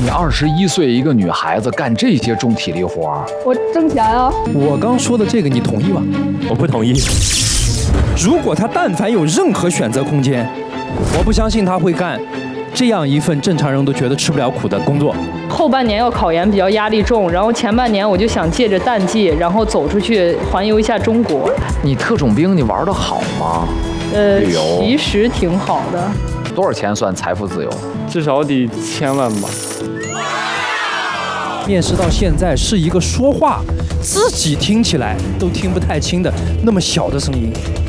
你21岁一个女孩子干这些重体力活儿， 我挣钱啊！ 我刚说的这个你同意吗？ 我不同意。 如果他但凡有任何选择空间，我不相信他会干这样一份正常人都觉得吃不了苦的工作。 后半年要考研比较压力重，然后前半年我就想借着淡季，然后走出去环游一下中国。 你特种兵你玩得好吗？旅游其实挺好的。 多少钱算财富自由？ 至少得1000万吧。 面试到现在是一个说话自己听起来都听不太清的那么小的声音。